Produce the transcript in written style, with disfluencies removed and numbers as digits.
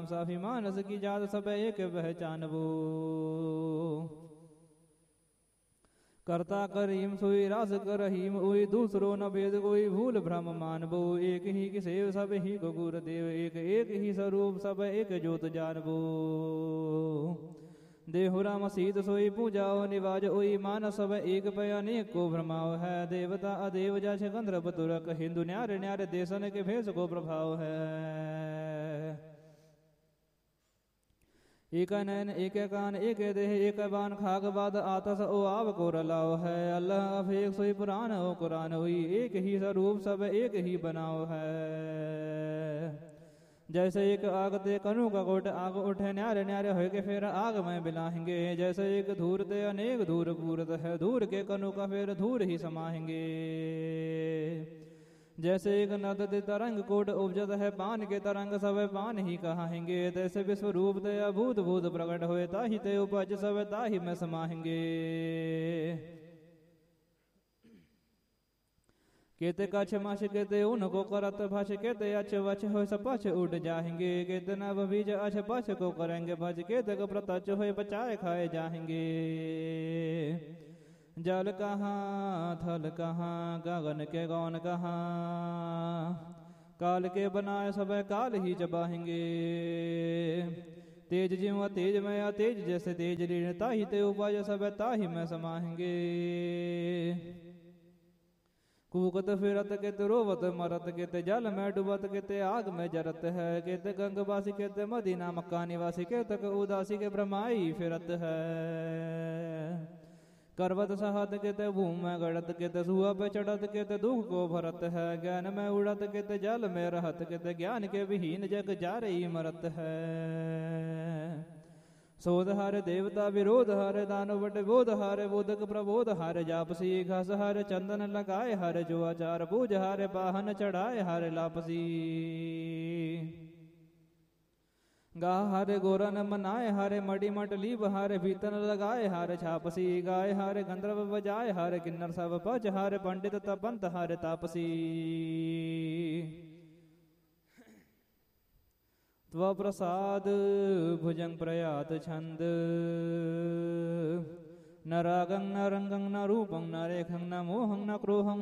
राम साफी मानस की जात सब एक पहचानबो। करता करीम सोई रास कर रहीम ओई दूसरो न भेद कोई भूल भ्रम मानबो। एक ही की सेव सब ही को गुर देव एक एक ही स्वरूप सब एक जोत जानबो। देहुरा मसीद सोई पूजाओ निवाज ओई मान सब एक पय अनेक को भ्रमाओ है। देवता अदेव जाछ गंधर्व तुरक हिंदु न्यारे न्यारे देशन के भेष को प्रभाव है। एक नयन एक कान एक देह एक बान खाक बाद आतस ओ आव को रलाओ है। अल्लाह अफेक सोई पुराण ओ कुरान हुई एक ही स्वरूप सब एक ही बनाओ है। जैसे एक आग ते कनु का कोट आग उठे न्यारे न्यारे हो के फिर आग में बिलाहेंगे। जैसे एक धूर ते अनेक धूर पूरत है धूर के कनु का फिर धूर ही समाहेंगे। जैसे एक नद ते तरंग कोट उपजत है पान के तरंग सब पान ही कहाएंगे। तैसे विश्व रूप ते अभूत भूत प्रकट होए ताहि ते उपज सब ताहि में समाहेंगे। केते कछ मछ केते उनको करत भछ केते अछ वछ हो सपछ उठ जाएंगे। केते नव बीज अछ पछ को करेंगे भज केते को प्रतच हो बचाए खाए जाएंगे। जल कहाँ थल कहाँ गगन के गौन कहाँ काल के बनाए सब काल ही चबाहेंगे। तेज जीव तेज में तेज जैसे तेज लीन ताहि ते उपज सब ताहि में समाहेंगे। कूकत फिरत केते रोवत मरत केते जल में डूबत केते आग में जरत है। केते गंगवासी केते मदीना मक्का निवासी केते उदासी के ब्रह्माई फिरत है। करवत सहत केते भूम में गड़त केते सुआ पे चढ़त केते दुख को भरत है। ज्ञान में उड़त केते जल में रहत केते ज्ञान के विहीन जग जा रही मरत है। सोध हर देवता विरोध हर दानव बट बोध हर बोधक प्रबोध हर जापसी घस हर चंदन लगाए हर जो आचार पूज हर पाहन चढ़ाए हर लापसी। गा हरे गोरन मनाए हरे मड़ी मटली बहारे भीतन लगाए हरे छापसी। गाय हरे गंधर्व बजाए हरे किन्नर सब पच हरे पंडित तपंत हरे तापसी। त्व प्रसाद भुजंग प्रयात छंद न रागं न रंगं न रूपं न रेखं न मोहं न क्रोहं